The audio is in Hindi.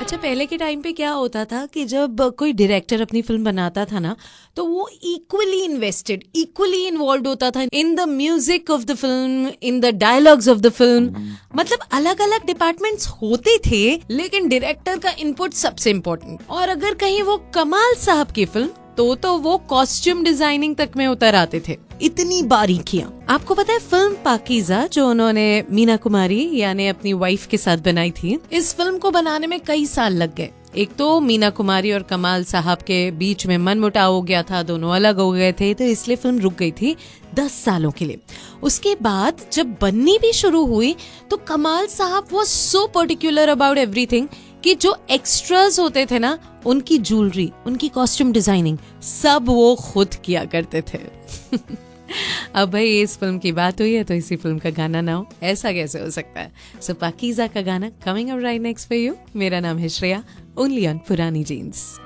अच्छा, पहले के टाइम पे क्या होता था कि जब कोई डायरेक्टर अपनी फिल्म बनाता था ना, तो वो इक्वली इन्वेस्टेड, इक्वली इन्वॉल्व होता था in the music of the film, in the dialogues of the film. मतलब अलग अलग डिपार्टमेंट्स होते थे, लेकिन डायरेक्टर का इनपुट सबसे इम्पोर्टेंट। और अगर कहीं वो कमाल साहब की फिल्म, तो वो कॉस्ट्यूम डिजाइनिंग तक में उतर आते थे। इतनी बारीकियां। आपको पता है फिल्म पाकीज़ा जो उन्होंने मीना कुमारी यानी अपनी वाइफ के साथ बनाई थी, इस फिल्म को बनाने में कई साल लग गए। एक तो मीना कुमारी और कमाल साहब के बीच में मनमुटाव हो गया था, दोनों अलग हो गए थे, तो इसलिए फिल्म रुक गई थी 10 सालों के लिए। उसके बाद जब बननी भी शुरू हुई तो कमाल साहब was so particular about everything कि जो एक्स्ट्रास होते थे ना, उनकी ज्वेलरी, उनकी कॉस्ट्यूम डिजाइनिंग, सब वो खुद किया करते थे। अब भाई इस फिल्म की बात हुई है तो इसी फिल्म का गाना ना हो, ऐसा कैसे हो सकता है। सो पाकीज़ा का गाना coming up right next for you. मेरा नाम है श्रेया, ओनली ऑन पुरानी जीन्स।